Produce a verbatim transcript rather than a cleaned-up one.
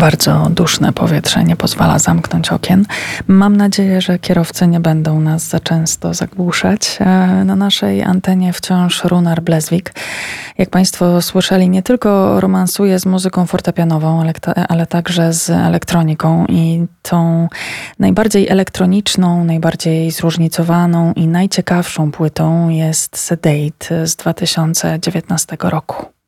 Bardzo duszne powietrze nie pozwala zamknąć okien. Mam nadzieję, że kierowcy nie będą nas za często zagłuszać. Na naszej antenie wciąż Runar Blesvik. Jak Państwo słyszeli, nie tylko romansuje z muzyką fortepianową, ale, ale także z elektroniką i tą najbardziej elektroniczną, najbardziej zróżnicowaną i najciekawszą płytą jest Sedate z dwa tysiące dziewiętnastego roku.